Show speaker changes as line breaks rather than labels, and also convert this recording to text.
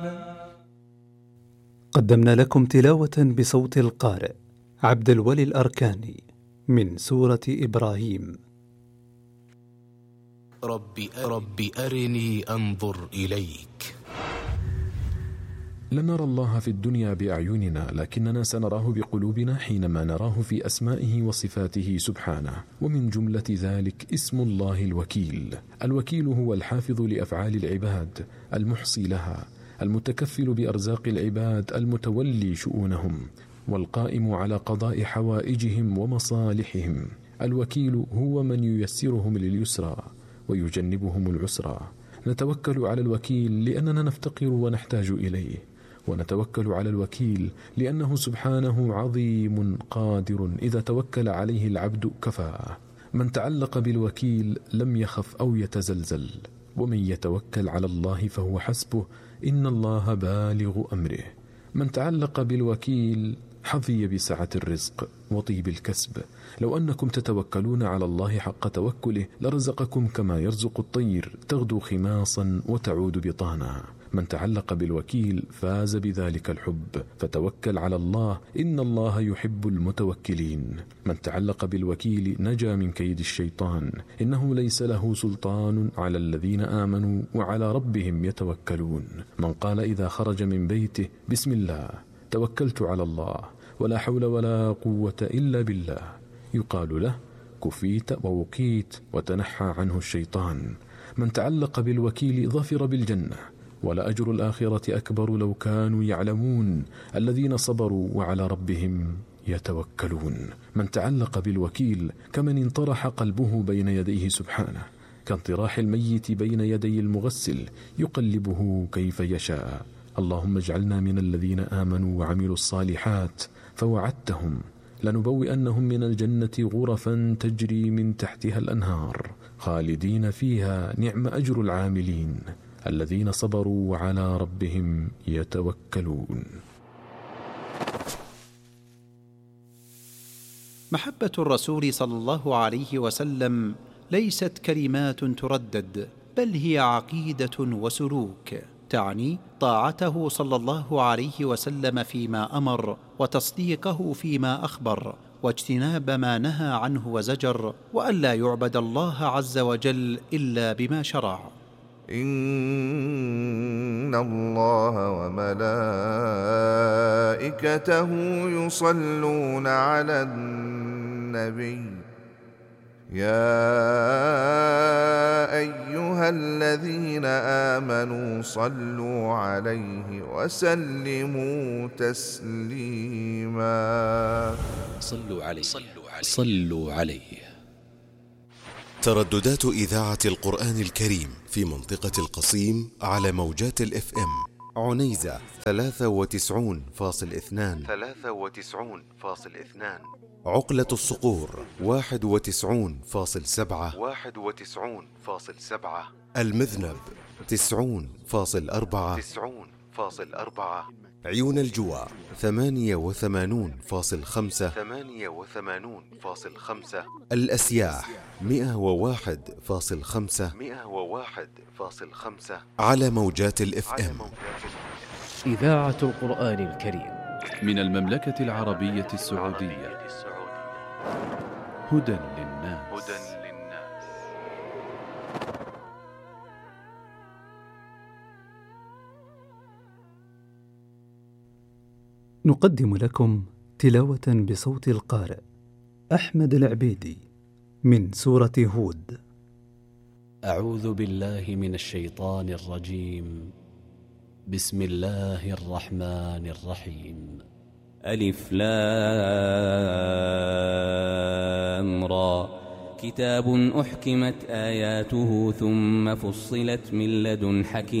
قدمنا لكم تلاوة بصوت القارئ عبد الولي الأركاني من سورة إبراهيم.
رب أرني أنظر إليك.
لن نرى الله في الدنيا بأعيننا، لكننا سنراه بقلوبنا حينما نراه في أسمائه وصفاته سبحانه. ومن جملة ذلك اسم الله الوكيل. الوكيل هو الحافظ لأفعال العباد، المحصي لها، المتكفل بأرزاق العباد، المتولي شؤونهم، والقائم على قضاء حوائجهم ومصالحهم. الوكيل هو من ييسرهم لليسرى ويجنبهم العسرى. نتوكل على الوكيل لأننا نفتقر ونحتاج إليه، ونتوكل على الوكيل لأنه سبحانه عظيم قادر، إذا توكل عليه العبد كفاه. من تعلق بالوكيل لم يخف أو يتزلزل، ومن يتوكل على الله فهو حسبه، إن الله بالغ أمره. من تعلق بالوكيل حظي بسعة الرزق وطيب الكسب. لو أنكم تتوكلون على الله حق توكله لرزقكم كما يرزق الطير، تغدو خماصا وتعود بطانا. من تعلق بالوكيل فاز بذلك الحب، فتوكل على الله، إن الله يحب المتوكلين. من تعلق بالوكيل نجا من كيد الشيطان، إنه ليس له سلطان على الذين آمنوا وعلى ربهم يتوكلون. من قال إذا خرج من بيته بسم الله توكلت على الله ولا حول ولا قوة إلا بالله، يقال له كفيت ووقيت وتنحى عنه الشيطان. من تعلق بالوكيل ظفر بالجنة، ولأجر الآخرة أكبر لو كانوا يعلمون، الذين صبروا وعلى ربهم يتوكلون. من تعلق بالوكيل كمن انطرح قلبه بين يديه سبحانه، كانطراح الميت بين يدي المغسل يقلبه كيف يشاء. اللهم اجعلنا من الذين آمنوا وعملوا الصالحات فوعدتهم لنبوئنهم من الجنة غرفا تجري من تحتها الأنهار خالدين فيها، نعم أجر العاملين الذين صبروا وعلى ربهم يتوكلون.
محبة الرسول صلى الله عليه وسلم ليست كلمات تردد، بل هي عقيدة وسلوك، تعني طاعته صلى الله عليه وسلم فيما أمر، وتصديقه فيما أخبر، واجتناب ما نهى عنه وزجر، وألا يعبد الله عز وجل إلا بما شرع.
إن الله وملائكته يصلون على النبي يا أيها الذين آمنوا صلوا عليه وسلموا تسليما.
صلوا عليه.
ترددات إذاعة القرآن الكريم في منطقة القصيم على موجات الإف إم: عنيزة 93.2، عقلة الصقور 91.7، المذنب 90.4، عيون الجوى 88.5، الأسياح 101.5 على موجات الإف إم.
إذاعة القرآن الكريم
من المملكة العربية السعودية، هدى للناس.
نقدم لكم تلاوة بصوت القارئ أحمد العبيدي من سورة هود.
أعوذ بالله من الشيطان الرجيم. بسم الله الرحمن الرحيم. ألف لام را. كتاب أحكمت آياته ثم فصلت من لدن حكيم